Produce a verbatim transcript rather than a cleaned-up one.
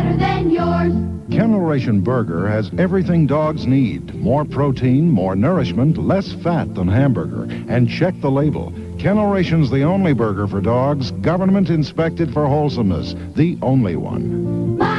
better than yours. Kennel Ration Burger has everything dogs need. More protein, more nourishment, less fat than hamburger. And check the label. Kennel Ration's the only burger for dogs, government inspected for wholesomeness. The only one. My